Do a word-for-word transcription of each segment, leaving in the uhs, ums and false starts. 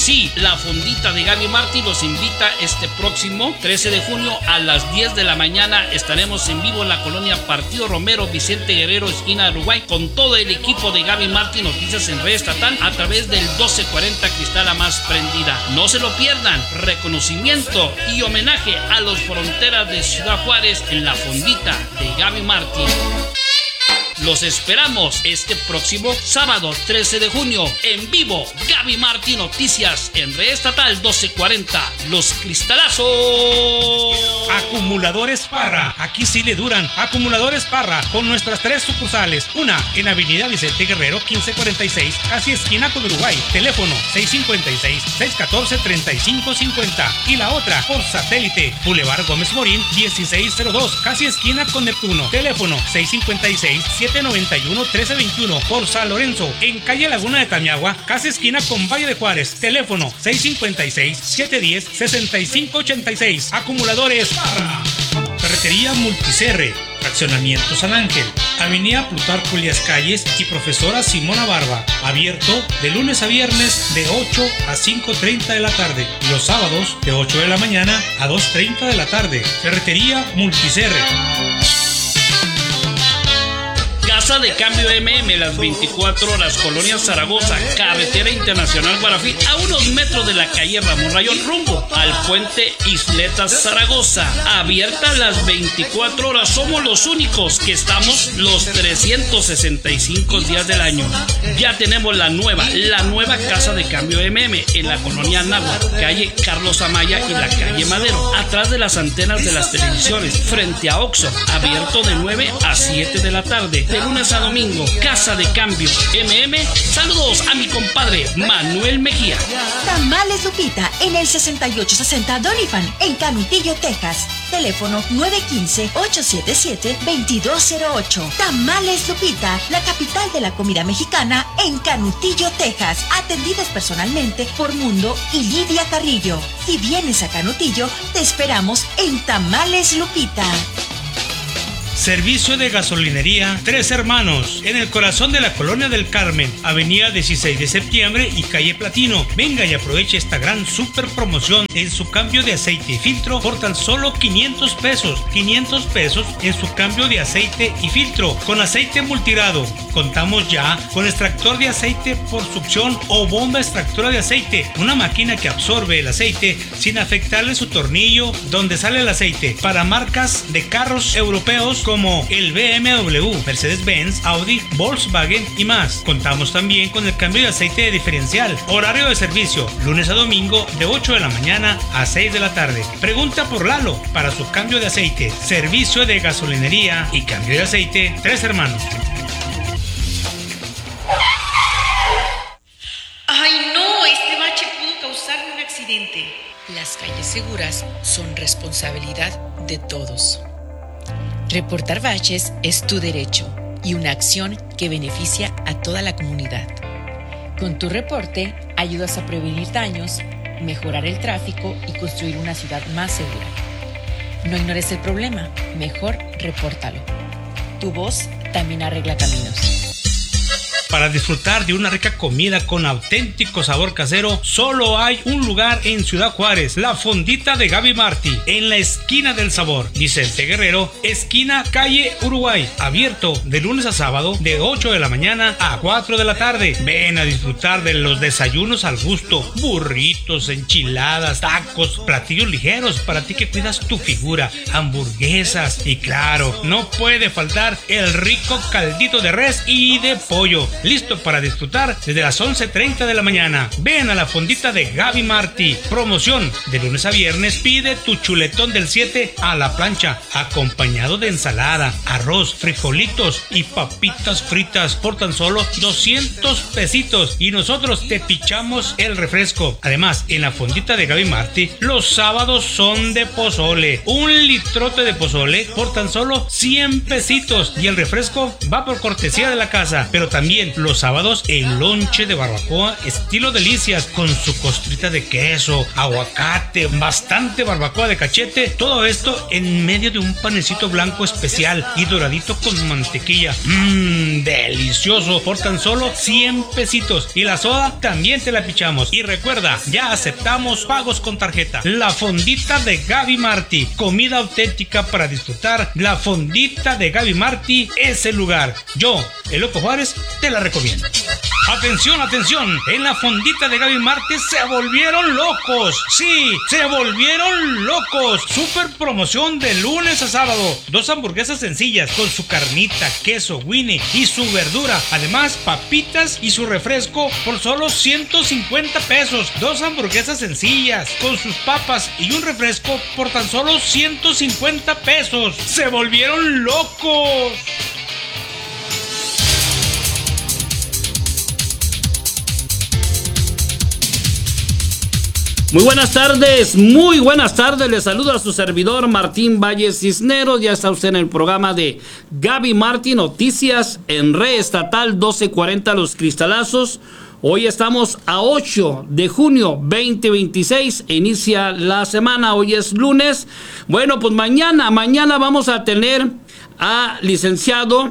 Sí, la fondita de Gaby Martí los invita este próximo trece de junio a las diez de la mañana. Estaremos en vivo en la colonia Partido Romero, Vicente Guerrero, esquina de Uruguay, con todo el equipo de Gaby Martí Noticias en Red Estatal a través del doce cuarenta Cristal La Más Prendida. No se lo pierdan. Reconocimiento y homenaje a los fronteras de Ciudad Juárez en la fondita de Gaby Martí. Los esperamos este próximo sábado trece de junio en vivo. Gaby Martí Noticias en Red Estatal doce cuarenta. Los Cristalazos. Acumuladores Parra. Aquí sí le duran. Acumuladores Parra con nuestras tres sucursales. Una en Avenida Vicente Guerrero quince cuarenta y seis, casi esquina con Uruguay. Teléfono seis cinco seis, seis uno cuatro, tres cinco cinco cero. Y la otra por satélite. Boulevard Gómez Morín dieciséis cero dos, casi esquina con Neptuno. Teléfono seis cinco seis, siete nueve uno, uno tres dos uno por San Lorenzo, en calle Laguna de Tamiagua, casi esquina con Valle de Juárez. Teléfono seis cinco seis, siete uno cero, seis cinco ocho seis. Acumuladores Parra. Ferretería Multicerre. Fraccionamiento San Ángel. Avenida Plutarco Elías Calles y Profesora Simona Barba. Abierto de lunes a viernes de ocho a cinco treinta de la tarde. Y los sábados de ocho de la mañana a dos treinta de la tarde. Ferretería Multicerre. Casa de Cambio M M, las veinticuatro horas, Colonia Zaragoza, Carretera Internacional Guarafí, a unos metros de la calle Ramón Rayón, rumbo al puente Isletas Zaragoza. Abierta las veinticuatro horas, somos los únicos que estamos los trescientos sesenta y cinco días del año. Ya tenemos la nueva, la nueva Casa de Cambio M M en la Colonia Náhuatl, calle Carlos Amaya y la calle Madero, atrás de las antenas de las televisiones, frente a Oxxo, abierto de nueve a siete de la tarde. De lunes a domingo, Casa de Cambio M M. Saludos a mi compadre Manuel Mejía. Tamales Lupita en el sesenta y ocho sesenta Doniphan en Canutillo, Texas. Teléfono nueve uno cinco, ocho siete siete, dos dos cero ocho. Tamales Lupita, la capital de la comida mexicana en Canutillo, Texas. Atendidos personalmente por Mundo y Lidia Carrillo. Si vienes a Canutillo, te esperamos en Tamales Lupita. Servicio de gasolinería Tres Hermanos, en el corazón de la Colonia del Carmen, avenida dieciséis de septiembre y calle Platino. Venga y aproveche esta gran super promoción en su cambio de aceite y filtro por tan solo quinientos pesos. quinientos pesos en su cambio de aceite y filtro con aceite multirado. Contamos ya con extractor de aceite por succión o bomba extractora de aceite, una máquina que absorbe el aceite sin afectarle su tornillo donde sale el aceite, para marcas de carros europeos como el B M W, Mercedes-Benz, Audi, Volkswagen y más. Contamos también con el cambio de aceite de diferencial. Horario de servicio, lunes a domingo de ocho de la mañana a seis de la tarde. Pregunta por Lalo para su cambio de aceite. Servicio de gasolinería y cambio de aceite Tres Hermanos. ¡Ay no! Este bache pudo causarme un accidente. Las calles seguras son responsabilidad de todos. Reportar baches es tu derecho y una acción que beneficia a toda la comunidad. Con tu reporte ayudas a prevenir daños, mejorar el tráfico y construir una ciudad más segura. No ignores el problema, mejor repórtalo. Tu voz también arregla caminos. Para disfrutar de una rica comida con auténtico sabor casero, solo hay un lugar en Ciudad Juárez, la fondita de Gaby Martí, en la esquina del sabor, Vicente Guerrero, esquina calle Uruguay, abierto de lunes a sábado de ocho de la mañana a cuatro de la tarde. Ven a disfrutar de los desayunos al gusto, burritos, enchiladas, tacos, platillos ligeros para ti que cuidas tu figura, hamburguesas y claro, no puede faltar el rico caldito de res y de pollo. Listo para disfrutar desde las once treinta de la mañana. Ven a la fondita de Gaby Martí. Promoción de lunes a viernes. Pide tu chuletón del siete a la plancha, acompañado de ensalada, arroz, frijolitos y papitas fritas por tan solo doscientos pesitos. Y nosotros te pichamos el refresco. Además, en la fondita de Gaby Martí, los sábados son de pozole. Un litrote de pozole por tan solo cien pesitos. Y el refresco va por cortesía de la casa. Pero también También los sábados el lonche de barbacoa estilo delicias con su costrita de queso, aguacate, bastante barbacoa de cachete. Todo esto en medio de un panecito blanco especial y doradito con mantequilla. Mmm, delicioso, por tan solo cien pesitos. Y la soda también te la pichamos. Y recuerda, ya aceptamos pagos con tarjeta. La Fondita de Gaby Martí, comida auténtica para disfrutar. La Fondita de Gaby Martí es el lugar. Yo, el Loco Juárez, te la recomiendo. Atención, atención, en la Fondita de Gaby Martí se volvieron locos. Sí, se volvieron locos. Super promoción de lunes a sábado. Dos hamburguesas sencillas con su carnita, queso, winnie y su verdura. Además, papitas y su refresco por solo ciento cincuenta pesos. Dos hamburguesas sencillas con sus papas y un refresco por tan solo ciento cincuenta pesos. Se volvieron locos. Muy buenas tardes, muy buenas tardes. Les saludo a su servidor Martín Valles Cisneros. Ya está usted en el programa de Gaby Martí Noticias en Red Estatal doce cuarenta Los Cristalazos. Hoy estamos a ocho de junio veinte veintiséis. Inicia la semana, hoy es lunes. Bueno, pues mañana, mañana vamos a tener a licenciado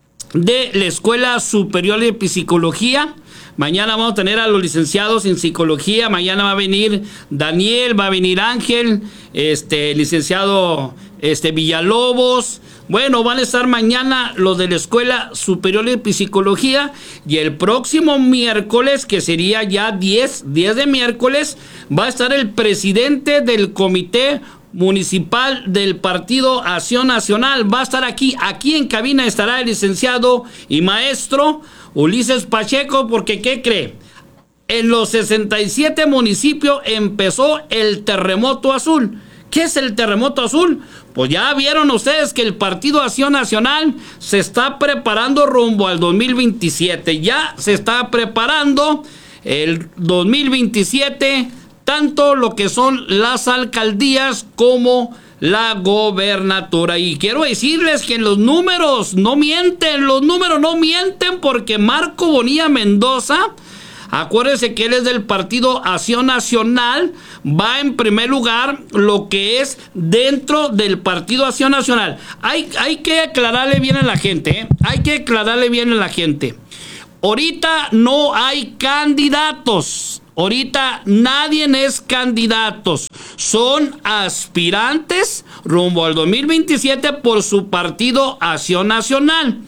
de la Escuela Superior de Psicología. Mañana vamos a tener a los licenciados en psicología. Mañana va a venir Daniel, va a venir Ángel, este licenciado este Villalobos. Bueno, van a estar mañana los de la Escuela Superior de Psicología. Y el próximo miércoles, que sería ya diez de miércoles, va a estar el presidente del Comité Municipal del Partido Acción Nacional. Va a estar aquí, aquí en cabina estará el licenciado y maestro Ulises Pacheco, porque ¿qué cree? En los sesenta y siete municipios empezó el terremoto azul. ¿Qué es el terremoto azul? Pues ya vieron ustedes que el Partido Acción Nacional se está preparando rumbo al dos mil veintisiete. Ya se está preparando el dos mil veintisiete, tanto lo que son las alcaldías como la gobernatura. Y quiero decirles que los números no mienten, los números no mienten, porque Marco Bonilla Mendoza, acuérdense que él es del Partido Acción Nacional, va en primer lugar lo que es dentro del Partido Acción Nacional. Hay, hay que aclararle bien a la gente, ¿eh? Hay que aclararle bien a la gente. Ahorita no hay candidatos. Ahorita nadie es candidatos, son aspirantes rumbo al dos mil veintisiete por su Partido Acción Nacional.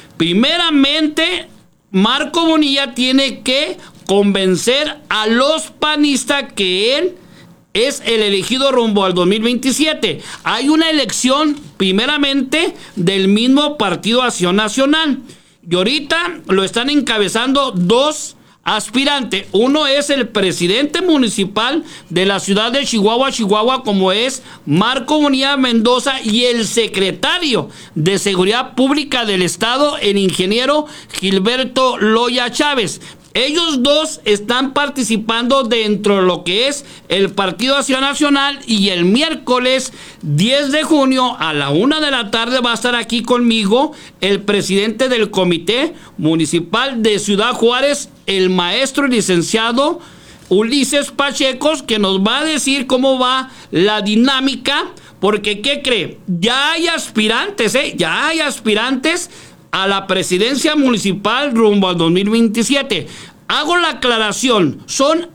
Primeramente, Marco Bonilla tiene que convencer a los panistas que él es el elegido rumbo al dos mil veintisiete. Hay una elección primeramente del mismo Partido Acción Nacional. Y ahorita lo están encabezando dos aspirante. Uno es el presidente municipal de la ciudad de Chihuahua, Chihuahua, como es Marco Bonilla Mendoza, y el secretario de Seguridad Pública del Estado, el ingeniero Gilberto Loya Chávez. Ellos dos están participando dentro de lo que es el Partido Acción Nacional, y el miércoles diez de junio a la una de la tarde va a estar aquí conmigo el presidente del Comité Municipal de Ciudad Juárez, el maestro y licenciado Ulises Pacheco, que nos va a decir cómo va la dinámica, porque ¿qué cree? Ya hay aspirantes, ¿eh? Ya hay aspirantes a la presidencia municipal rumbo al dos mil veintisiete. Hago la aclaración, son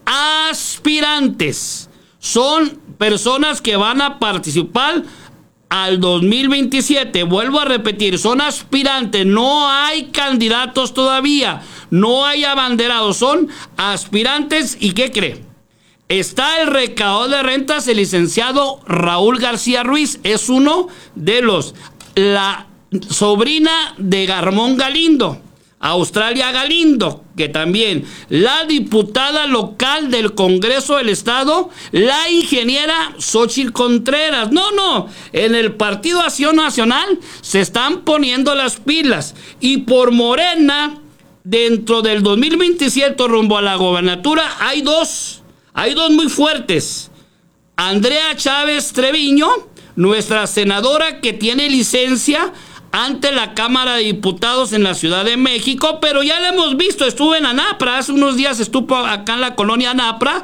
aspirantes, son personas que van a participar al dos mil veintisiete. Vuelvo a repetir, son aspirantes, no hay candidatos todavía, no hay abanderados, son aspirantes. ¿Y qué cree? Está el recaudador de rentas, el licenciado Raúl García Ruiz, es uno de los, la sobrina de Garmón Galindo, Australia Galindo, que también la diputada local del Congreso del Estado, la ingeniera Xochitl Contreras. No, no, en el Partido Acción Nacional se están poniendo las pilas, y por Morena, dentro del dos mil veintisiete rumbo a la gobernatura, hay dos, hay dos muy fuertes. Andrea Chávez Treviño, nuestra senadora que tiene licencia ante la Cámara de Diputados en la Ciudad de México, pero ya lo hemos visto, estuvo en Anapra, hace unos días estuvo acá en la colonia Anapra,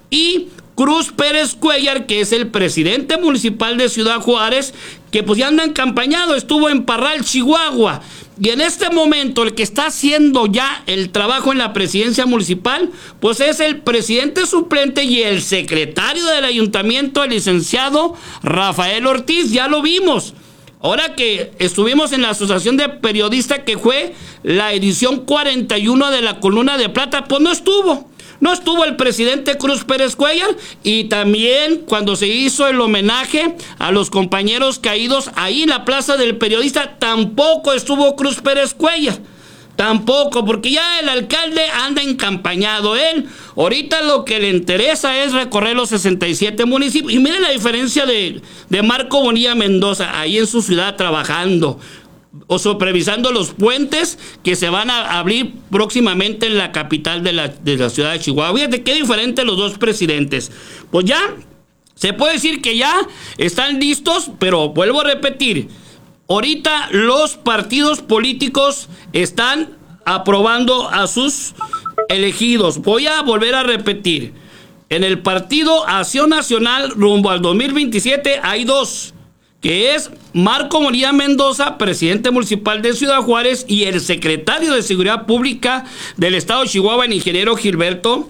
y Cruz Pérez Cuellar, que es el presidente municipal de Ciudad Juárez, que pues ya anda encampañado, estuvo en Parral, Chihuahua, y en este momento el que está haciendo ya el trabajo en la presidencia municipal, pues es el presidente suplente y el secretario del ayuntamiento, el licenciado Rafael Ortiz, ya lo vimos. Ahora que estuvimos en la Asociación de Periodistas, que fue la edición cuarenta y uno de la Columna de Plata, pues no estuvo. No estuvo el presidente Cruz Pérez Cuellar, y también cuando se hizo el homenaje a los compañeros caídos ahí en la Plaza del Periodista, tampoco estuvo Cruz Pérez Cuellar. Tampoco, porque ya el alcalde anda encampañado. Él ahorita lo que le interesa es recorrer los sesenta y siete municipios. Y miren la diferencia de, de Marco Bonilla Mendoza, ahí en su ciudad trabajando o supervisando los puentes que se van a abrir próximamente en la capital de la, de la ciudad de Chihuahua. Fíjate qué diferente los dos presidentes. Pues ya se puede decir que ya están listos, pero vuelvo a repetir, ahorita los partidos políticos están aprobando a sus elegidos. Voy a volver a repetir. En el Partido Acción Nacional rumbo al dos mil veintisiete hay dos, que es Marco Bonilla Mendoza, presidente municipal de Ciudad Juárez, y el secretario de Seguridad Pública del Estado de Chihuahua, el ingeniero Gilberto,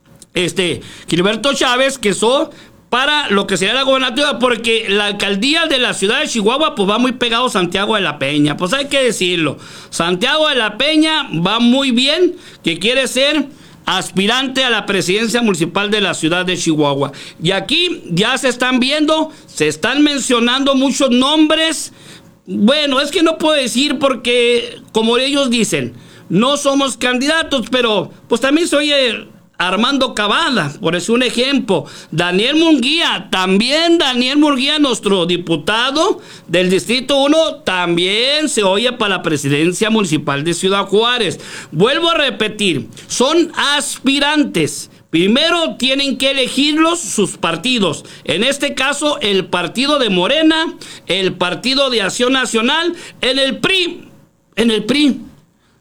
este, Gilberto Chávez, que son para lo que sería la gobernatura, porque la alcaldía de la ciudad de Chihuahua pues va muy pegado a Santiago de la Peña, pues hay que decirlo. Santiago de la Peña va muy bien, que quiere ser aspirante a la presidencia municipal de la ciudad de Chihuahua. Y aquí ya se están viendo, se están mencionando muchos nombres. Bueno, es que no puedo decir porque, como ellos dicen, no somos candidatos, pero pues también soy el Armando Cavada, por eso un ejemplo. Daniel Munguía, también Daniel Munguía, nuestro diputado del Distrito uno, también se oye para la presidencia municipal de Ciudad Juárez. Vuelvo a repetir, son aspirantes. Primero tienen que elegirlos sus partidos. En este caso, el partido de Morena, el partido de Acción Nacional, en el P R I. En el P R I.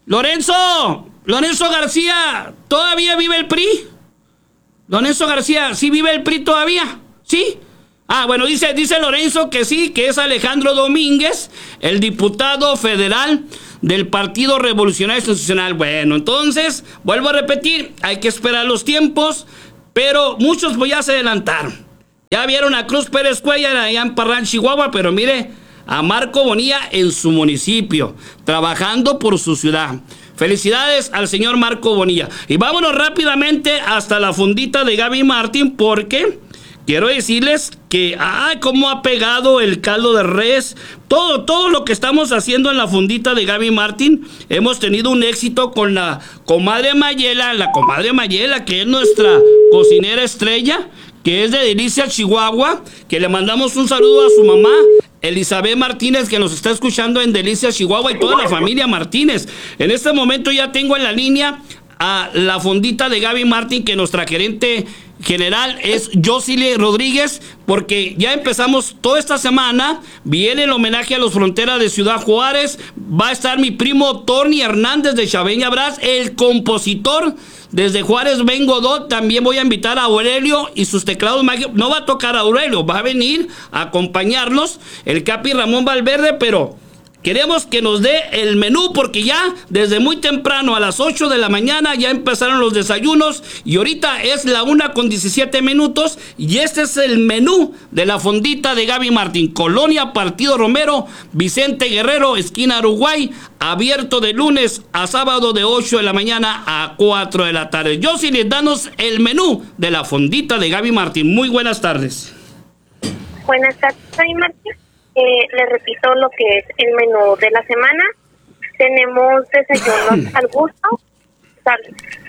Lorenzo, Lorenzo García, ¿todavía vive el P R I? Lorenzo García, ¿sí vive el P R I todavía? ¿Sí? Ah, bueno, dice, dice Lorenzo que sí, que es Alejandro Domínguez, el diputado federal del Partido Revolucionario Institucional. Bueno, entonces, vuelvo a repetir, hay que esperar los tiempos, pero muchos pues ya se adelantaron. Ya vieron a Cruz Pérez Cuellar allá en Parral, Chihuahua, pero mire, a Marco Bonilla en su municipio, trabajando por su ciudad. Felicidades al señor Marco Bonilla. Y vámonos rápidamente hasta la fondita de Gaby Martín, porque quiero decirles que, ay, cómo ha pegado el caldo de res. Todo, todo lo que estamos haciendo en la fondita de Gaby Martín, hemos tenido un éxito con la comadre Mayela, la comadre Mayela, que es nuestra cocinera estrella, que es de Delicia, Chihuahua, que le mandamos un saludo a su mamá, Elizabeth Martínez, que nos está escuchando en Delicia, Chihuahua, y toda la familia Martínez. En este momento ya tengo en la línea a la fondita de Gaby Martín, que nuestra gerente general es Josile Rodríguez, porque ya empezamos toda esta semana. Viene el homenaje a los Fronteras de Ciudad Juárez. Va a estar mi primo Tony Hernández de Chaveña Brás, el compositor desde Juárez Vengo Do. También voy a invitar a Aurelio y sus teclados mágicos. No va a tocar a Aurelio, va a venir a acompañarnos el Capi Ramón Valverde, pero queremos que nos dé el menú, porque ya desde muy temprano, a las ocho de la mañana, ya empezaron los desayunos, y ahorita es la una con diecisiete minutos, y este es el menú de la fondita de Gaby Martín. Colonia Partido Romero, Vicente Guerrero, esquina Uruguay, abierto de lunes a sábado de ocho de la mañana a cuatro de la tarde. Josile, danos el menú de la fondita de Gaby Martín. Muy buenas tardes. Buenas tardes, Gaby Martín. Eh, les repito lo que es el menú de la semana. Tenemos desayunos al gusto. Sal,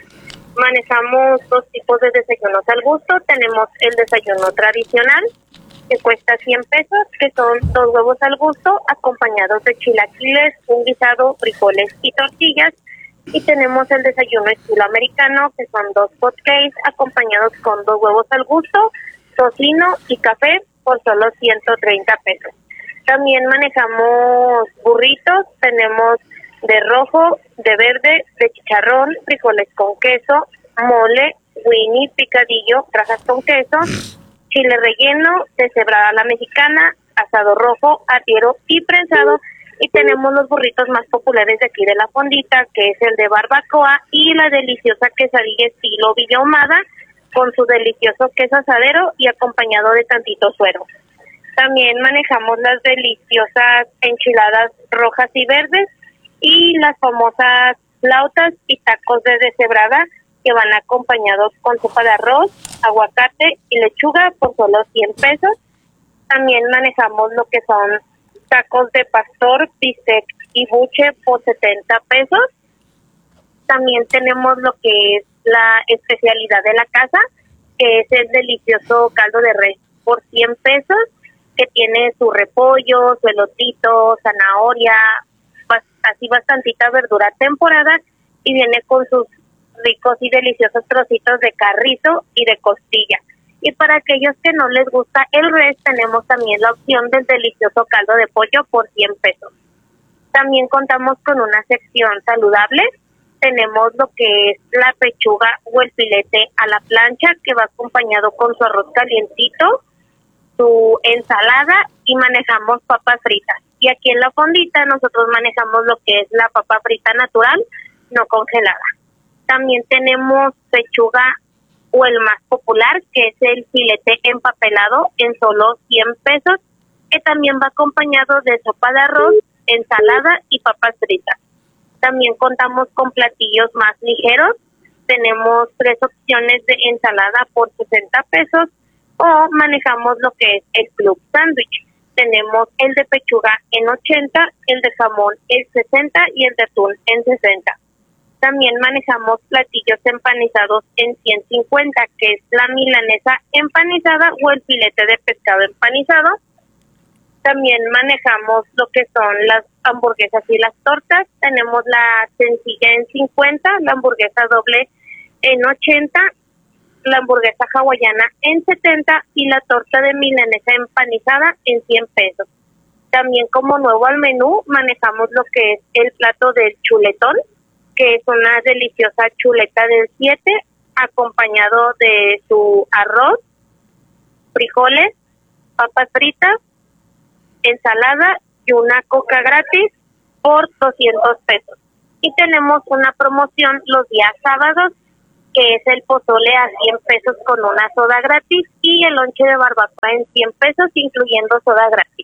manejamos dos tipos de desayunos al gusto. Tenemos el desayuno tradicional, que cuesta cien pesos, que son dos huevos al gusto, acompañados de chilaquiles, un guisado, frijoles y tortillas. Y tenemos el desayuno estilo americano, que son dos hotcakes, acompañados con dos huevos al gusto, tocino y café, por solo ciento treinta pesos. También manejamos burritos, tenemos de rojo, de verde, de chicharrón, frijoles con queso, mole, winnie, picadillo, rajas con queso, chile relleno, deshebrada a la mexicana, asado rojo, arriero y prensado. Y tenemos los burritos más populares de aquí de la fondita, que es el de barbacoa y la deliciosa quesadilla estilo Villa Ahumada, con su delicioso queso asadero y acompañado de tantito suero. También manejamos las deliciosas enchiladas rojas y verdes y las famosas flautas y tacos de deshebrada, que van acompañados con sopa de arroz, aguacate y lechuga por solo cien pesos. También manejamos lo que son tacos de pastor, bistec y buche por setenta pesos. También tenemos lo que es la especialidad de la casa, que es el delicioso caldo de res por cien pesos, que tiene su repollo, su elotito, zanahoria, así bastantita verdura temporada, y viene con sus ricos y deliciosos trocitos de carrito y de costilla. Y para aquellos que no les gusta el res, tenemos también la opción del delicioso caldo de pollo por cien pesos. También contamos con una sección saludable. Tenemos lo que es la pechuga o el filete a la plancha, que va acompañado con su arroz calientito, su ensalada, y manejamos papas fritas. Y aquí en la fondita nosotros manejamos lo que es la papa frita natural, no congelada. También tenemos pechuga o el más popular, que es el filete empapelado en solo cien pesos, que también va acompañado de sopa de arroz, ensalada y papas fritas. También contamos con platillos más ligeros. Tenemos tres opciones de ensalada por sesenta pesos, o manejamos lo que es el club sándwich. Tenemos el de pechuga en ochenta, el de jamón en sesenta y el de atún en sesenta. También manejamos platillos empanizados en ciento cincuenta, que es la milanesa empanizada o el filete de pescado empanizado. También manejamos lo que son las hamburguesas y las tortas. Tenemos la sencilla en cincuenta, la hamburguesa doble en ochenta, la hamburguesa hawaiana en setenta y la torta de milanesa empanizada en cien pesos. También como nuevo al menú manejamos lo que es el plato del chuletón, que es una deliciosa chuleta del siete, acompañado de su arroz, frijoles, papas fritas, ensalada y una coca gratis por doscientos pesos. Y tenemos una promoción los días sábados, que es el pozole a cien pesos con una soda gratis y el lonche de barbacoa en cien pesos, incluyendo soda gratis.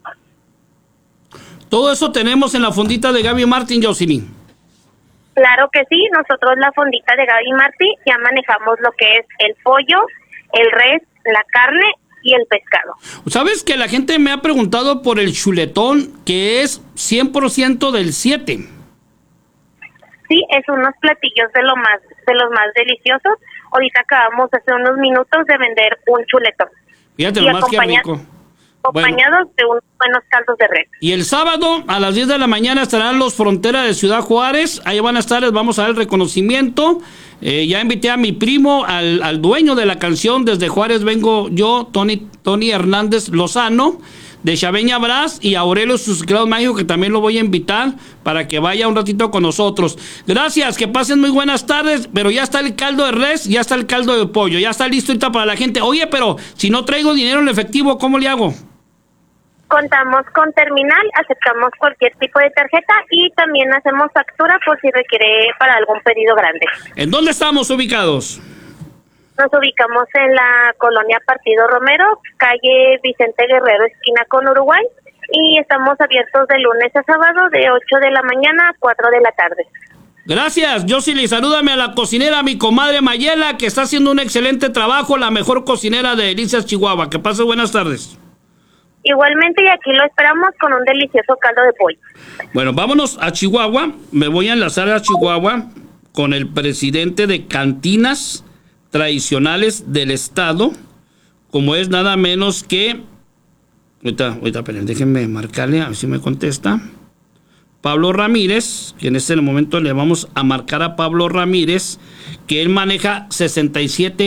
Todo eso tenemos en la fondita de Gaby Martín, Jocelyn. Claro que sí, nosotros la fondita de Gaby Martí ya manejamos lo que es el pollo, el res, la carne y el pescado. ¿Sabes que la gente me ha preguntado por el chuletón, que es cien por ciento del siete? Sí, es unos platillos de lo más de los más deliciosos. Ahorita acabamos hace unos minutos de vender un chuletón. Fíjate lo más que rico. Acompañados bueno. de unos buenos caldos de res. Y el sábado a las diez de la mañana estarán los Fronteras de Ciudad Juárez. Ahí van a estar, les vamos a dar el reconocimiento. Eh, ya invité a mi primo, al, al dueño de la canción. Desde Juárez vengo yo, Tony, Tony Hernández Lozano, de Chaveña Brás, y a Aurelio Susclado Mágico, que también lo voy a invitar para que vaya un ratito con nosotros. Gracias, que pasen muy buenas tardes. Pero ya está el caldo de res, ya está el caldo de pollo, ya está listo ahorita para la gente. Oye, pero si no traigo dinero en efectivo, ¿cómo le hago? Contamos con terminal, aceptamos cualquier tipo de tarjeta y también hacemos factura por si requiere para algún pedido grande. ¿En dónde estamos ubicados? Nos ubicamos en la colonia Partido Romero, calle Vicente Guerrero, esquina con Uruguay, y estamos abiertos de lunes a sábado de ocho de la mañana a cuatro de la tarde. Gracias, Jocelyn. Salúdame a la cocinera, mi comadre Mayela, que está haciendo un excelente trabajo, la mejor cocinera de Delicias, Chihuahua. Que pase buenas tardes. Igualmente, y aquí lo esperamos con un delicioso caldo de pollo. Bueno, vámonos a Chihuahua. Me voy a enlazar a Chihuahua con el presidente de Cantinas Tradicionales del Estado, como es nada menos que... Ahorita, ahorita, esperen, déjenme marcarle, a ver si me contesta. Pablo Ramírez, que en este momento le vamos a marcar a Pablo Ramírez, que él maneja sesenta y siete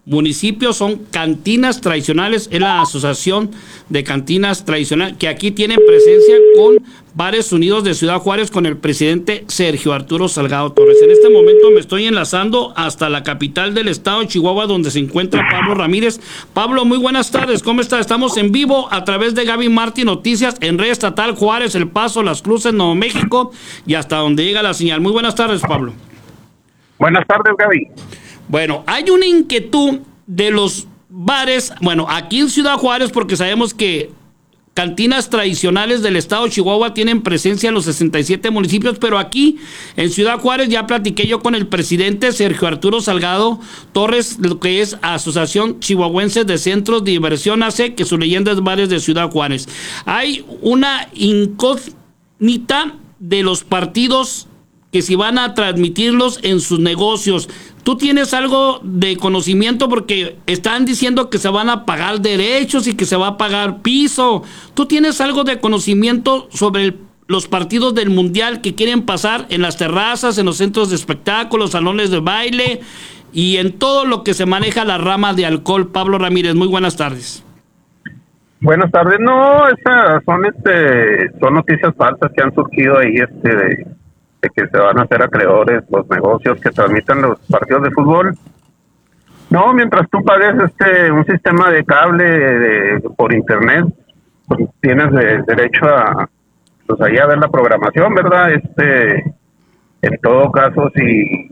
municipios son cantinas tradicionales, es la Asociación de Cantinas Tradicionales, que aquí tienen presencia con Bares Unidos de Ciudad Juárez con el presidente Sergio Arturo Salgado Torres. En este momento me estoy enlazando hasta la capital del estado de Chihuahua, donde se encuentra Pablo Ramírez. Pablo, muy buenas tardes, ¿cómo está? Estamos en vivo a través de Gaby Martí Noticias en Red Estatal Juárez, El Paso, Las Cruces, Nuevo México y hasta donde llega la señal. Muy buenas tardes, Pablo. Buenas tardes, Gaby. Bueno, hay una inquietud de los bares, bueno, aquí en Ciudad Juárez, porque sabemos que cantinas tradicionales del estado de Chihuahua tienen presencia en los sesenta y siete municipios, pero aquí en Ciudad Juárez ya platiqué yo con el presidente Sergio Arturo Salgado Torres, lo que es Asociación Chihuahuense de Centros de Diversión A C, que su leyenda es Bares de Ciudad Juárez. Hay una incógnita de los partidos que si van a transmitirlos en sus negocios. ¿Tú tienes algo de conocimiento? Porque están diciendo que se van a pagar derechos y que se va a pagar piso. ¿Tú tienes algo de conocimiento sobre el, los partidos del Mundial que quieren pasar en las terrazas, en los centros de espectáculos, salones de baile y en todo lo que se maneja la rama de alcohol? Pablo Ramírez, muy buenas tardes. Buenas tardes. No, esas son, este, son noticias falsas que han surgido ahí, este, de... que se van a hacer acreedores los negocios que transmitan los partidos de fútbol. No, mientras tú pagues este un sistema de cable de, por internet, pues tienes de, derecho a pues ahí a ver la programación, ¿verdad? Este, en todo caso, si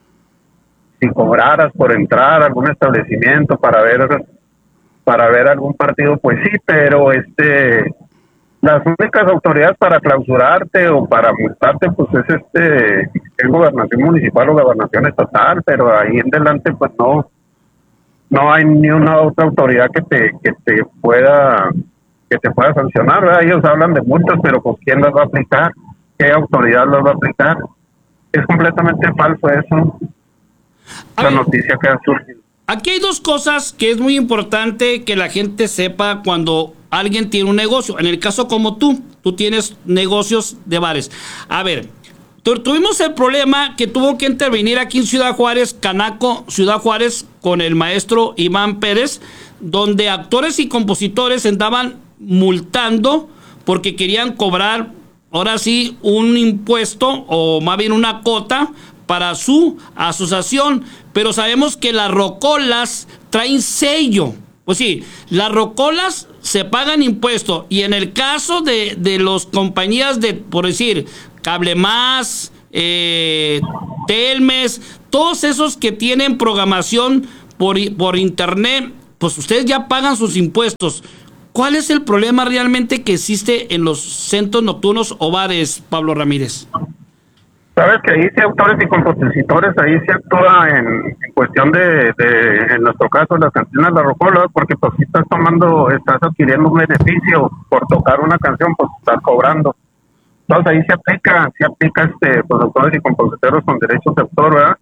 si cobraras por entrar a algún establecimiento para ver para ver algún partido, pues sí, pero este las únicas autoridades para clausurarte o para multarte, pues es este es gobernación municipal o gobernación estatal, pero ahí en adelante pues no no hay ni una otra autoridad que te que te pueda que te pueda sancionar, ¿verdad? Ellos hablan de multas, pero pues quién las va a aplicar, qué autoridad las va a aplicar. Es completamente falso eso, la noticia que ha surgido. Aquí hay dos cosas que es muy importante que la gente sepa cuando alguien tiene un negocio. En el caso como tú, tú tienes negocios de bares. A ver, tu, tuvimos el problema que tuvo que intervenir aquí en Ciudad Juárez, Canaco, Ciudad Juárez, con el maestro Iván Pérez, donde actores y compositores andaban multando porque querían cobrar, ahora sí, un impuesto o más bien una cota para su asociación, pero sabemos que las rocolas traen sello. Pues sí, las rocolas se pagan impuestos y en el caso de, de las compañías de, por decir, Cable Más, eh, Telmes, todos esos que tienen programación por, por internet, pues ustedes ya pagan sus impuestos. ¿Cuál es el problema realmente que existe en los centros nocturnos o bares, Pablo Ramírez? Sabes que ahí sí autores y compositores, ahí se actúa en, en cuestión de, de, en nuestro caso, las canciones La Rocola, porque pues si estás tomando, estás adquiriendo un beneficio por tocar una canción, pues estás cobrando. Entonces ahí se aplica, se aplica este, pues autores y compositores con derechos de autor, ¿verdad?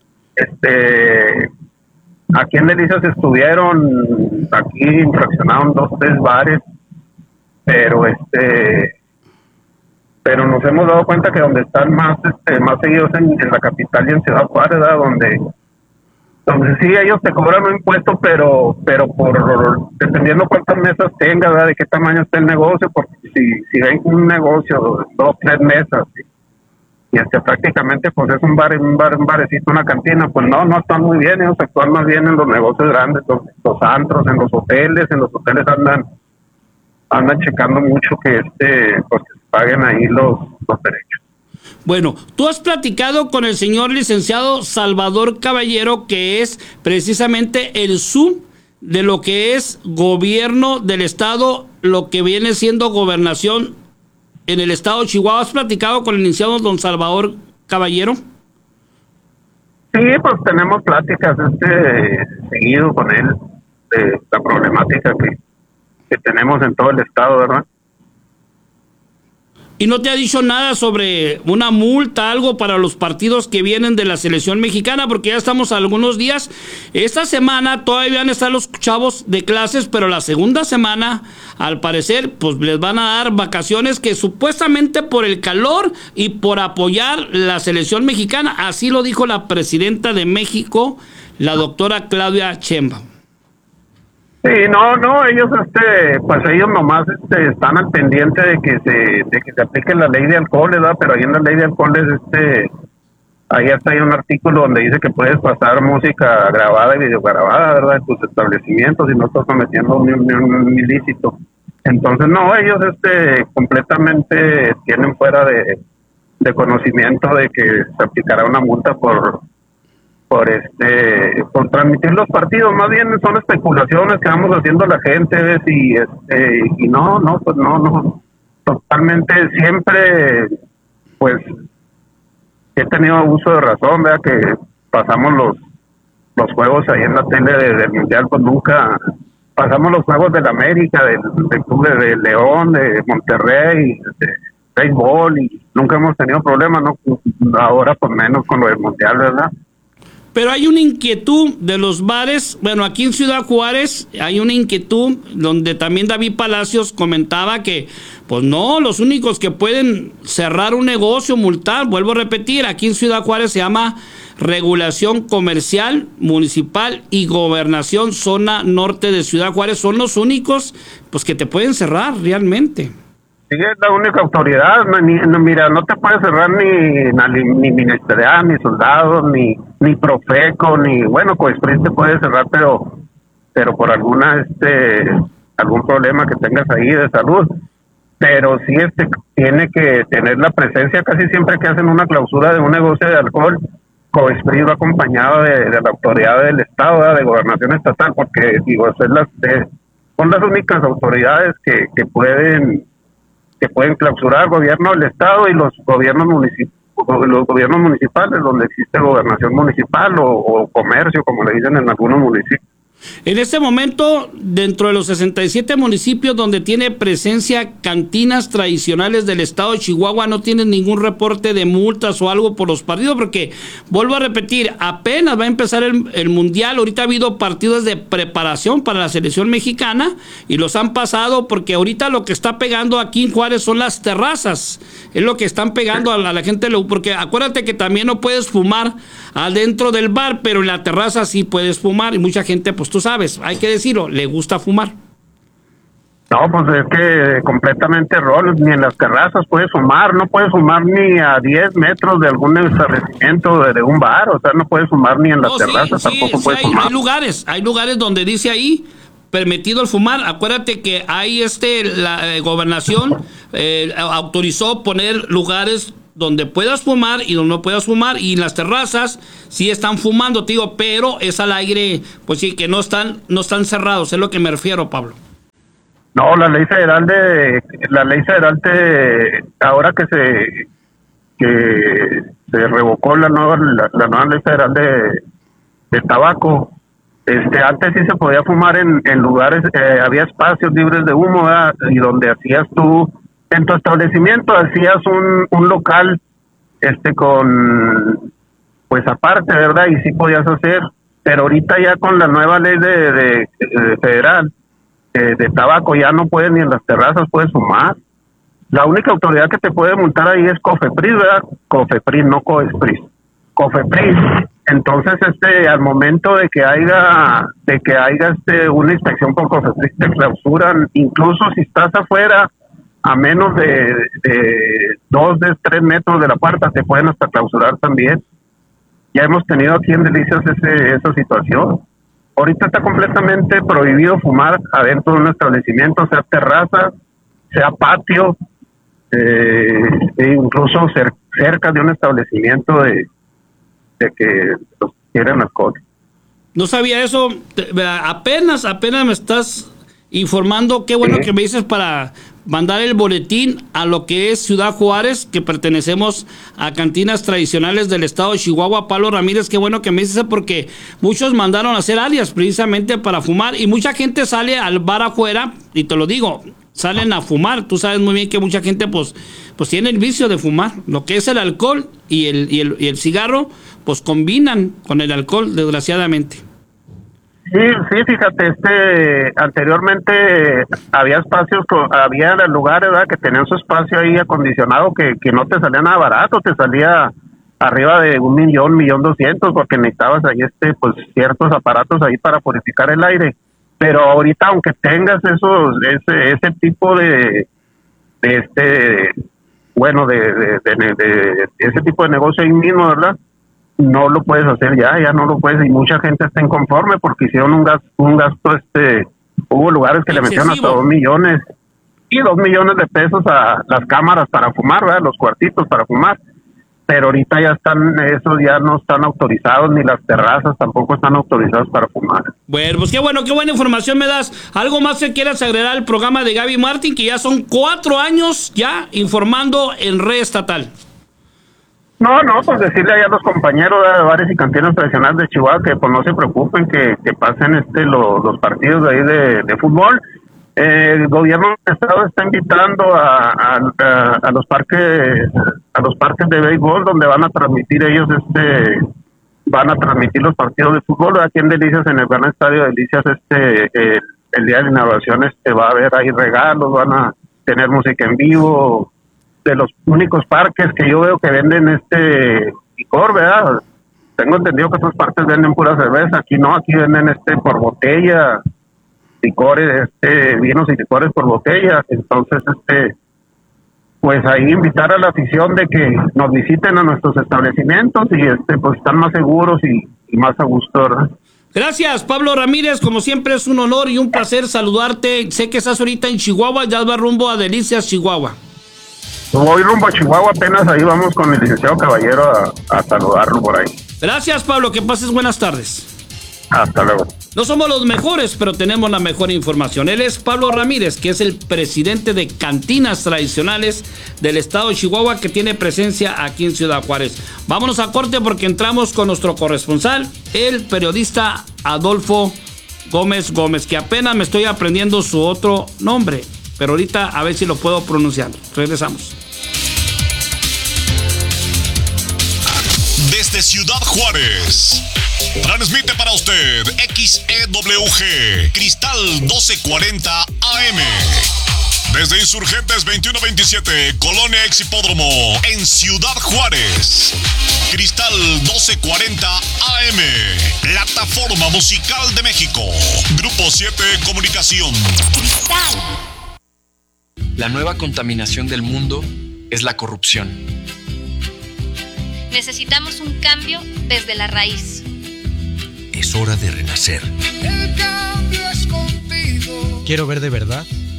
Este, aquí en Delicias estuvieron, aquí infraccionaron dos, tres bares, pero este... pero nos hemos dado cuenta que donde están más este, más seguidos en, en la capital y en Ciudad Juárez, ¿verdad? donde donde sí ellos te cobran un impuesto, pero pero por dependiendo cuántas mesas tengas, ¿verdad? De qué tamaño está el negocio, porque si si ven un negocio dos tres mesas y, y este prácticamente pues es un bar un bar un barecito, una cantina, pues no no están muy bien. Ellos actúan más bien en los negocios grandes, los, los antros, en los hoteles. En los hoteles andan andan checando mucho que este pues que paguen ahí los, los derechos. Bueno, tú has platicado con el señor licenciado Salvador Caballero, que es precisamente el sub de lo que es gobierno del estado, lo que viene siendo gobernación en el estado de Chihuahua. ¿Has platicado con el licenciado don Salvador Caballero? Sí, pues tenemos pláticas este seguido con él de la problemática que, que tenemos en todo el estado, ¿verdad? ¿Y no te ha dicho nada sobre una multa, algo para los partidos que vienen de la selección mexicana? Porque ya estamos a algunos días. Esta semana todavía van a estar los chavos de clases, pero la segunda semana, al parecer, pues les van a dar vacaciones que supuestamente por el calor y por apoyar la selección mexicana. Así lo dijo la presidenta de México, la doctora Claudia Sheinbaum. Sí, no, no, ellos, este, pues ellos nomás, este, están al pendiente de que se, de que se aplique la ley de alcohol, ¿verdad? Pero ahí en la ley de alcoholes, este, ahí hasta hay un artículo donde dice que puedes pasar música grabada y videograbada, ¿verdad? En tus establecimientos y no estás cometiendo un, un, un ilícito. Entonces, no, ellos, este, completamente tienen fuera de, de conocimiento de que se aplicará una multa por por este por transmitir los partidos. Más bien son especulaciones que vamos haciendo la gente, ¿ves? y este y no no pues no no totalmente siempre pues he tenido uso de razón, ¿verdad? Que pasamos los los juegos ahí en la tele de, del mundial, pues nunca pasamos los juegos del América, del, del club de, de León, de Monterrey, de béisbol, y nunca hemos tenido problemas, no ahora pues menos con lo del mundial, ¿verdad? Pero hay una inquietud de los bares. Bueno, aquí en Ciudad Juárez hay una inquietud donde también David Palacios comentaba que, pues no, los únicos que pueden cerrar un negocio, multar, vuelvo a repetir, aquí en Ciudad Juárez se llama Regulación Comercial Municipal y Gobernación Zona Norte de Ciudad Juárez, son los únicos pues que te pueden cerrar realmente. Sí, es la única autoridad. Ni, ni, mira, no te puede cerrar ni, ni, ni ministerial, ni soldados, ni ni Profeco, ni, bueno, Coespris te puede cerrar, pero pero por alguna este algún problema que tengas ahí de salud. Pero sí este tiene que tener la presencia casi siempre que hacen una clausura de un negocio de alcohol. Coespris va acompañado de, de la autoridad del Estado, ¿verdad? De gobernación estatal, porque digo, son las, eh, son las únicas autoridades que, que pueden que pueden clausurar, el gobierno del Estado y los gobiernos municipales, los gobiernos municipales donde existe gobernación municipal o, o comercio, como le dicen en algunos municipios. En este momento, dentro de los sesenta y siete municipios donde tiene presencia cantinas tradicionales del estado de Chihuahua, no tienen ningún reporte de multas o algo por los partidos, porque, vuelvo a repetir, apenas va a empezar el, el mundial. Ahorita ha habido partidos de preparación para la selección mexicana y los han pasado, porque ahorita lo que está pegando aquí en Juárez son las terrazas, es lo que están pegando a la, a la gente, porque acuérdate que también no puedes fumar adentro del bar, pero en la terraza sí puedes fumar, y mucha gente, pues tú sabes, hay que decirlo, le gusta fumar. No, pues es que completamente error, ni en las terrazas puedes fumar, no puedes fumar ni a diez metros de algún establecimiento de, de un bar, o sea, no puedes fumar ni en las no, terrazas, sí, tampoco sí, puedes sí, hay, fumar. Hay lugares, hay lugares donde dice ahí, permitido el fumar. Acuérdate que hay este, la eh, gobernación eh, autorizó poner lugares donde puedas fumar y donde no puedas fumar, y en las terrazas sí están fumando, te digo, pero es al aire, pues sí, que no están no están cerrados, es lo que me refiero, Pablo. No, la ley federal de la ley federal te ahora que se que se revocó la nueva la, la nueva ley federal de, de tabaco, este antes sí se podía fumar en, en lugares, eh, había espacios libres de humo, ¿verdad? Y donde hacías tú en tu establecimiento hacías un, un local este con pues aparte, ¿verdad? Y sí podías hacer, pero ahorita ya con la nueva ley de, de, de federal de, de tabaco ya no puedes ni en las terrazas puedes fumar. La única autoridad que te puede multar ahí es Cofepris, ¿verdad? Cofepris, no Coespris. Cofepris. Entonces, este, al momento de que haya, de que haya este una inspección por Cofepris te clausuran, incluso si estás afuera a menos de, de dos, de tres metros de la puerta, te pueden hasta clausurar también. Ya hemos tenido aquí en Delicias ese, esa situación. Ahorita está completamente prohibido fumar adentro de un establecimiento, sea terraza, sea patio, eh, e incluso cer cerca de un establecimiento de, de que los quieren alcohol. No sabía eso, apenas, apenas me estás informando, qué bueno sí. que me dices para mandar el boletín a lo que es Ciudad Juárez, que pertenecemos a cantinas tradicionales del estado de Chihuahua. Pablo Ramírez, qué bueno que me dices, porque muchos mandaron a hacer áreas precisamente para fumar, y mucha gente sale al bar afuera, y te lo digo, salen a fumar. Tú sabes muy bien que mucha gente pues, pues tiene el vicio de fumar, lo que es el alcohol y el, y el, y el cigarro, pues combinan con el alcohol, desgraciadamente. Sí, sí, fíjate, este, anteriormente había espacios, había lugares, ¿verdad?, que tenían su espacio ahí acondicionado que, que no te salía nada barato, te salía arriba de un millón, millón doscientos, porque necesitabas ahí este, pues ciertos aparatos ahí para purificar el aire. Pero ahorita, aunque tengas esos, ese, ese tipo de, de este, bueno, de, de, de, de, de ese tipo de negocio ahí mismo, ¿verdad? No lo puedes hacer ya, ya no lo puedes, y mucha gente está inconforme porque hicieron un gasto, un gasto, este, hubo lugares que excesivo. Le metieron hasta dos millones, y dos millones de pesos a las cámaras para fumar, ¿verdad? Los cuartitos para fumar. Pero ahorita ya están, esos ya no están autorizados, ni las terrazas tampoco están autorizadas para fumar. Bueno, pues qué bueno, qué buena información me das. ¿Algo más que quieras agregar al programa de Gaby Martín, que ya son cuatro años ya informando en red estatal? No, no, pues decirle ahí a los compañeros de bares y cantinas tradicionales de Chihuahua que pues no se preocupen, que, que pasen este los, los partidos de ahí de, de fútbol. Eh, el gobierno del estado está invitando a, a, a, a los parques a los parques de béisbol, donde van a transmitir ellos este van a transmitir los partidos de fútbol. Aquí en Delicias, en el gran estadio de Delicias, este eh, el día de la inauguración este va a haber ahí regalos, van a tener música en vivo. De los únicos parques que yo veo que venden este licor, ¿verdad? Tengo entendido que esos parques venden pura cerveza, aquí no, aquí venden este por botella, licores, este, vinos y licores por botella. Entonces, este, pues ahí invitar a la afición de que nos visiten a nuestros establecimientos y este, pues están más seguros y, y más a gusto, ¿verdad? Gracias, Pablo Ramírez, como siempre es un honor y un placer saludarte. Sé que estás ahorita en Chihuahua, ya vas rumbo a Delicias, Chihuahua. Voy rumbo a Chihuahua, apenas ahí vamos con el licenciado Caballero a, a saludarlo por ahí. Gracias, Pablo, que pases buenas tardes. Hasta luego. No somos los mejores, pero tenemos la mejor información. Él es Pablo Ramírez, que es el presidente de Cantinas Tradicionales del estado de Chihuahua, que tiene presencia aquí en Ciudad Juárez. Vámonos a corte porque entramos con nuestro corresponsal, el periodista Adolfo Gómez Gómez, que apenas me estoy aprendiendo su otro nombre, pero ahorita a ver si lo puedo pronunciar. Regresamos. Desde Ciudad Juárez, transmite para usted X E W G Cristal doce cuarenta A M. Desde Insurgentes veintiuno veintisiete, Colonia Ex Hipódromo, en Ciudad Juárez. Cristal doce cuarenta A M, plataforma musical de México. Grupo siete Comunicación. Cristal. La nueva contaminación del mundo es la corrupción. Necesitamos un cambio desde la raíz. Es hora de renacer. El cambio es contigo. Quiero ver de verdad